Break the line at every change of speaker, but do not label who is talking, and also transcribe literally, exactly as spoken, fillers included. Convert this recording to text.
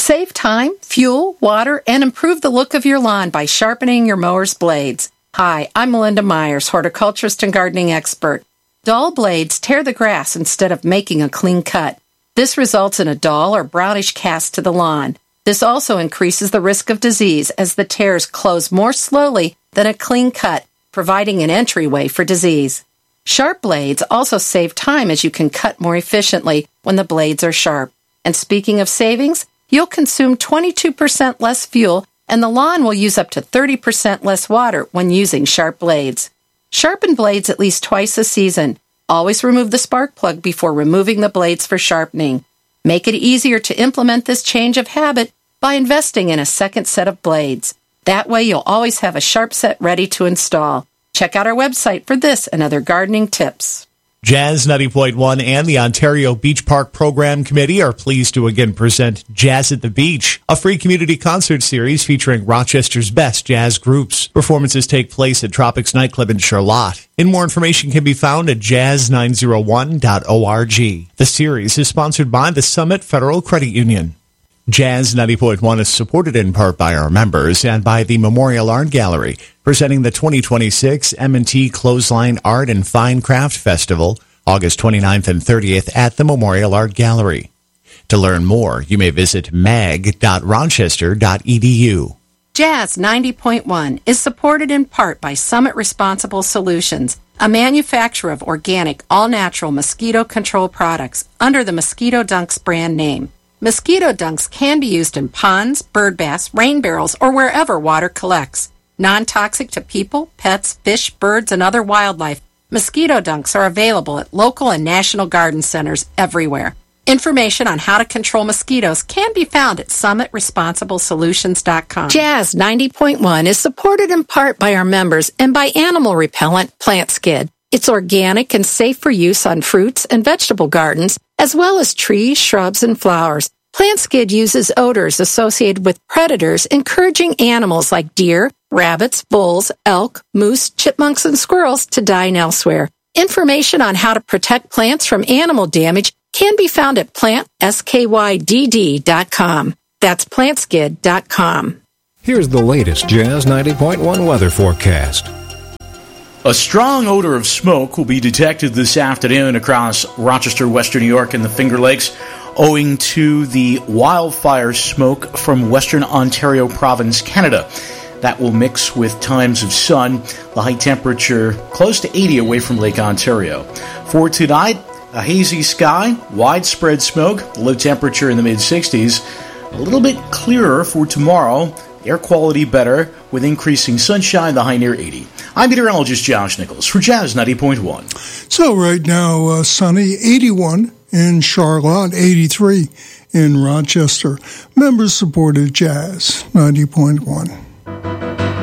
Save time, fuel, water, and improve the look of your lawn by sharpening your mower's blades. Hi, I'm Melinda Myers, horticulturist and gardening expert. Dull blades tear the grass instead of making a clean cut. This results in a dull or brownish cast to the lawn. This also increases the risk of disease as the tears close more slowly than a clean cut, providing an entryway for disease. Sharp blades also save time as you can cut more efficiently when the blades are sharp. And speaking of savings, you'll consume twenty-two percent less fuel and the lawn will use up to thirty percent less water when using sharp blades. Sharpen blades at least twice a season. Always remove the spark plug before removing the blades for sharpening. Make it easier to implement this change of habit by investing in a second set of blades. That way you'll always have a sharp set ready to install. Check out our website for this and other gardening tips.
Jazz ninety point one and the Ontario Beach Park Program Committee are pleased to again present Jazz at the Beach, a free community concert series featuring Rochester's best jazz groups. Performances take place at Tropics Nightclub in Charlotte. And more information can be found at jazz nine oh one dot org. The series is sponsored by the Summit Federal Credit Union. Jazz ninety point one is supported in part by our members and by the Memorial Art Gallery, presenting the twenty twenty-six M and T Clothesline Art and Fine Craft Festival, August twenty-ninth and thirtieth at the Memorial Art Gallery. To learn more, you may visit mag dot rochester dot e d u.
Jazz ninety point one is supported in part by Summit Responsible Solutions, a manufacturer of organic, all-natural mosquito control products under the Mosquito Dunks brand name. Mosquito dunks can be used in ponds, bird baths, rain barrels, or wherever water collects. Non-toxic to people, pets, fish, birds, and other wildlife, mosquito dunks are available at local and national garden centers everywhere. Information on how to control mosquitoes can be found at summit responsible solutions dot com. Jazz ninety point one is supported in part by our members and by animal repellent Plant Skid. It's organic and safe for use on fruits and vegetable gardens, as well as trees, shrubs, and flowers. Plant Skid uses odors associated with predators, encouraging animals like deer, rabbits, bulls, elk, moose, chipmunks, and squirrels to dine elsewhere. Information on how to protect plants from animal damage can be found at plant skyd dot com. That's plant skid dot com.
Here's the latest Jazz ninety point one weather forecast.
A strong odor of smoke will be detected this afternoon across Rochester, Western New York, and the Finger Lakes, owing to the wildfire smoke from Western Ontario Province, Canada. That will mix with times of sun, the high temperature close to eighty away from Lake Ontario. For tonight, a hazy sky, widespread smoke, low temperature in the mid-sixties. A little bit clearer for tomorrow, air quality better with increasing sunshine, the high near eighty. I'm meteorologist Josh Nichols for Jazz ninety point one.
So right now, uh, sunny, eighty-one in Charlotte, eighty-three in Rochester. Members supported Jazz ninety point one.